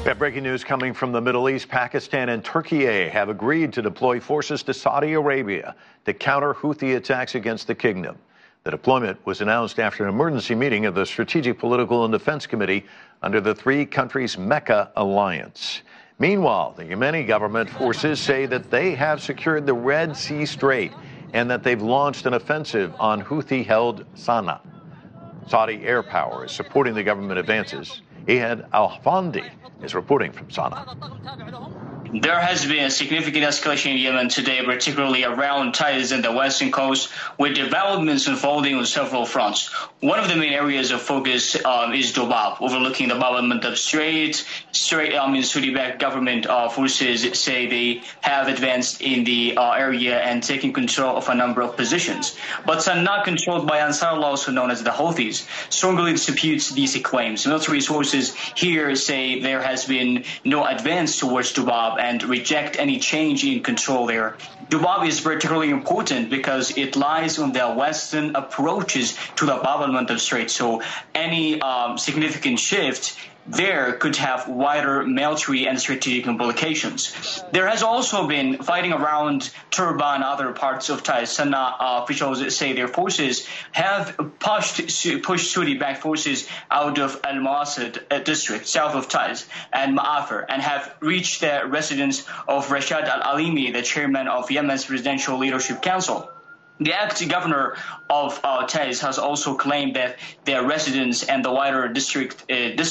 We have breaking news coming from the Middle East. Pakistan and Turkey have agreed to deploy forces to Saudi Arabia to counter Houthi attacks against the kingdom. The deployment was announced after an emergency meeting of the Strategic Political and Defense Committee under the three countries' Mecca alliance. Meanwhile, the Yemeni government forces say that they have secured the Red Sea Strait and that they've launched an offensive on Houthi-held Sana'a. Saudi air power is supporting the government advances. Ihad Al-Hafandi is reporting from Sana'a. There has been a significant escalation in Yemen today, particularly around Taiz and the western coast, with developments unfolding on several fronts. One of the main areas of focus is Dobab, overlooking the Bab al-Mandab Strait. Saudi-backed government forces say they have advanced in the area and taken control of a number of positions. But Sana'a, controlled by Ansarullah, also known as the Houthis, strongly disputes these claims. Military sources here say there has been no advance towards Dobab and reject any change in control there. Dobab is particularly important because it lies on the western approaches to the Bab al-Mandab Strait, so any significant shift there could have wider military and strategic implications. There has also been fighting around Turba and other parts of Taiz. Sana'a officials say their forces have pushed Saudi-backed forces out of Al-Mawasad district, south of Taiz, and Ma'afir, and have reached the residence of Rashad Al-Alimi, the chairman of Yemen's Presidential Leadership Council. The acting governor of Taiz has also claimed that their residents and the wider district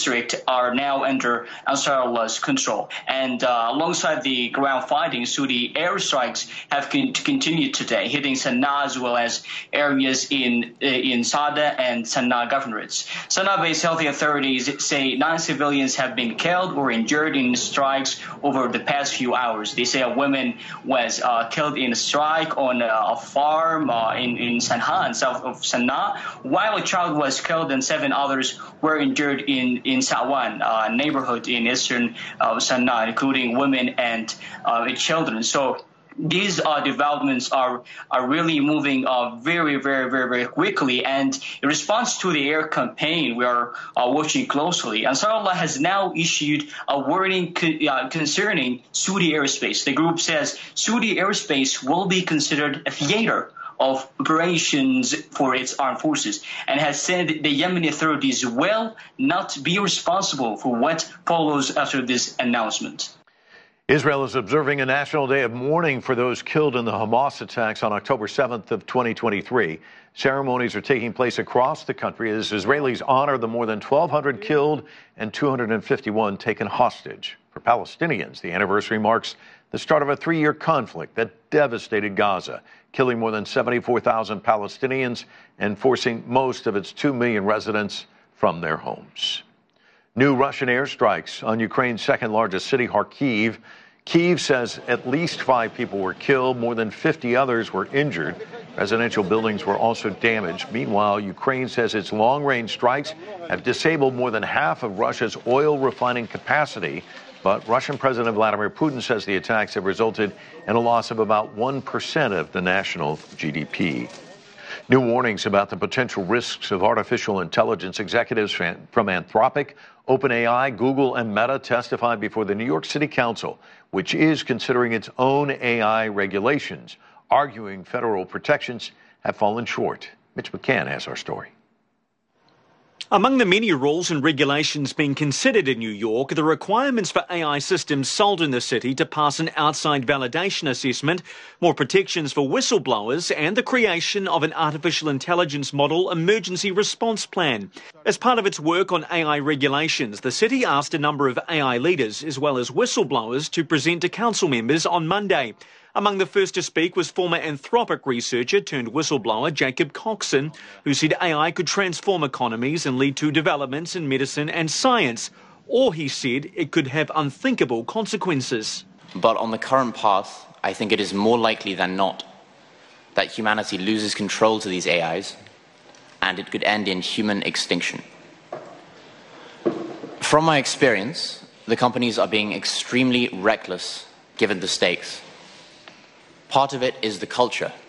are now under Ansarullah's control. And alongside the ground fighting, Saudi airstrikes have continued today, hitting Sana'a as well as areas in Sada and Sana'a governorates. Sana'a-based health authorities say 9 civilians have been killed or injured in strikes over the past few hours. They say a woman was killed in a strike on a farm in Sanha, south of Sana'a, while a child was killed and 7 others were injured in Sawan, a neighborhood in eastern Sana'a, including women and children. So these developments are really moving very quickly, and in response to the air campaign we are watching closely, Ansarullah has now issued a warning concerning Saudi airspace. The group says Saudi airspace will be considered a theater of operations for its armed forces, and has said the Yemeni authorities will not be responsible for what follows after this announcement. Israel is observing a national day of mourning for those killed in the Hamas attacks on October 7th of 2023. Ceremonies are taking place across the country as Israelis honor the more than 1,200 killed and 251 taken hostage. For Palestinians, the anniversary marks the start of a 3-year conflict that devastated Gaza, killing more than 74,000 Palestinians and forcing most of its 2 million residents from their homes. New Russian airstrikes on Ukraine's second-largest city, Kharkiv. Kyiv says at least 5 people were killed, more than 50 others were injured. Residential buildings were also damaged. Meanwhile, Ukraine says its long-range strikes have disabled more than half of Russia's oil refining capacity. But Russian President Vladimir Putin says the attacks have resulted in a loss of about 1% of the national GDP. New warnings about the potential risks of artificial intelligence. Executives from Anthropic, OpenAI, Google, and Meta testified before the New York City Council, which is considering its own AI regulations, arguing federal protections have fallen short. Mitch McCann has our story. Among the many rules and regulations being considered in New York are the requirements for AI systems sold in the city to pass an outside validation assessment, more protections for whistleblowers, and the creation of an artificial intelligence model emergency response plan. As part of its work on AI regulations, the city asked a number of AI leaders, as well as whistleblowers, to present to council members on Monday. Among the first to speak was former Anthropic researcher turned whistleblower Jacob Coxon, who said AI could transform economies and lead to developments in medicine and science, or he said it could have unthinkable consequences. But on the current path, I think it is more likely than not that humanity loses control to these AIs, and it could end in human extinction. From my experience, the companies are being extremely reckless given the stakes. Part of it is the culture.